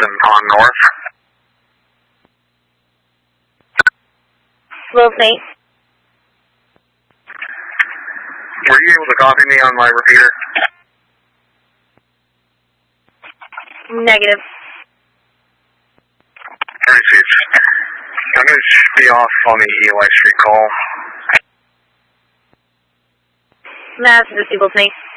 Austin on north. Slow plate. Were you able to copy me on my repeater? Negative. Receive. I'm going to be off on the Eli Street call. That's the single plate.